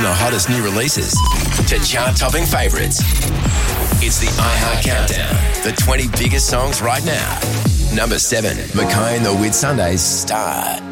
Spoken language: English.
The hottest new releases to chart-topping favourites. It's the iHeart Countdown. The 20 biggest songs right now. Number 7, Mackay and the Whitsundays, Star.